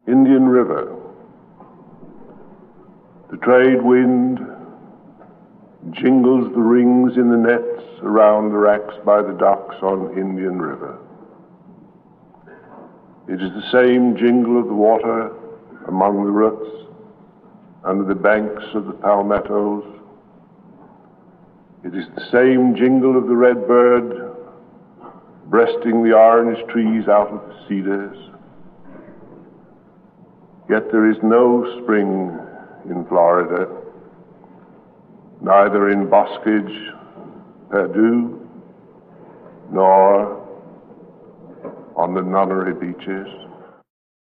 Indian River. The trade wind jingles the rings in the nets around the racks by the docks on Indian River. It is the same jingle of the water among the roots, under the banks of the palmettos. It is the same jingle of the red bird breasting the orange trees out of the cedars. Yet there is no spring in Florida, neither in Boscage, Perdue, nor on the Nunnery beaches.